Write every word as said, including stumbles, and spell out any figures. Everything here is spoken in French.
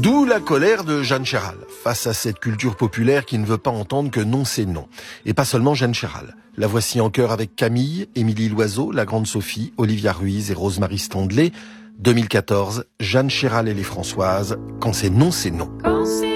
D'où la colère de Jeanne Chéral, face à cette culture populaire qui ne veut pas entendre que non c'est non. Et pas seulement Jeanne Chéral. La voici en chœur avec Camille, Émilie Loiseau, la grande Sophie, Olivia Ruiz et Rosemarie Standley. deux mille quatorze, Jeanne Chéral et les Françoises, quand c'est non c'est non.